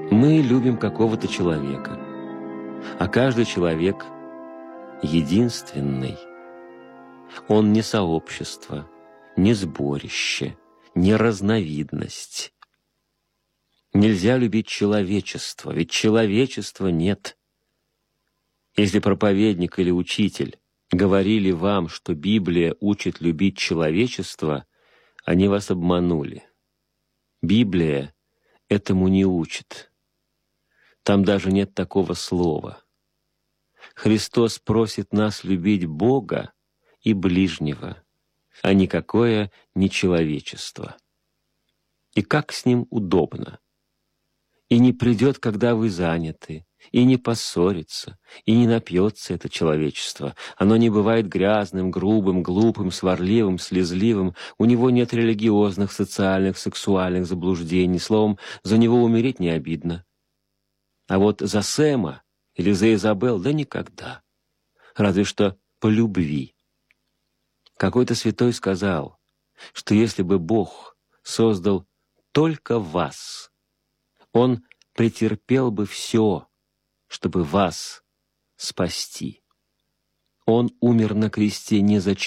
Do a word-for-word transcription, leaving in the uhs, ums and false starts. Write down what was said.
Мы любим какого-то человека, а каждый человек единственный. Он не сообщество, не сборище, не разновидность. Нельзя любить человечество, ведь человечества нет. Если проповедник или учитель говорили вам, что Библия учит любить человечество, они вас обманули. Библия этому не учит. Там даже нет такого слова. Христос просит нас любить Бога и ближнего, а никакое не человечество. И как с ним удобно. И не придет, когда вы заняты, и не поссорится, и не напьется это человечество. Оно не бывает грязным, грубым, глупым, сварливым, слезливым. У него нет религиозных, социальных, сексуальных заблуждений. Словом, за него умереть не обидно. А вот за Сэма или за Изабел да никогда. Разве что по любви. Какой-то святой сказал, что если бы Бог создал только вас, Он претерпел бы все, чтобы вас спасти. Он умер на кресте не за